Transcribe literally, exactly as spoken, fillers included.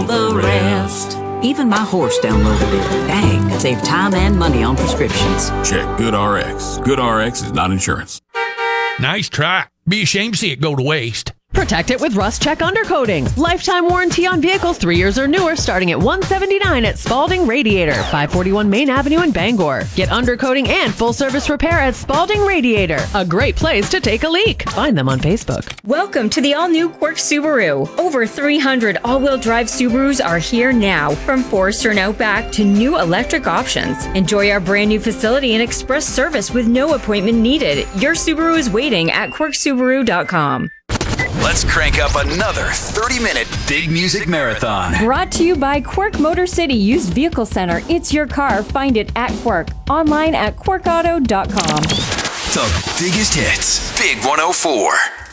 the rest. Even my horse downloaded it. Dang, it saved time and money on prescriptions. Check GoodRx. GoodRx is not insurance. Nice try. Be ashamed to see it go to waste. Protect it with Rust Check Undercoating. Lifetime warranty on vehicles three years or newer starting at one hundred seventy-nine dollars at Spalding Radiator, five forty-one Main Avenue in Bangor. Get undercoating and full-service repair at Spalding Radiator. A great place to take a leak. Find them on Facebook. Welcome to the all-new Quirk Subaru. Over three hundred all-wheel drive Subarus are here now. From Forester and Outback to new electric options. Enjoy our brand new facility and express service with no appointment needed. Your Subaru is waiting at quirk subaru dot com. Let's crank up another thirty-minute big music marathon. Brought to you by Quirk Motor City Used Vehicle Center. It's your car. Find it at Quirk. Online at quirk auto dot com. The biggest hits. Big one oh four.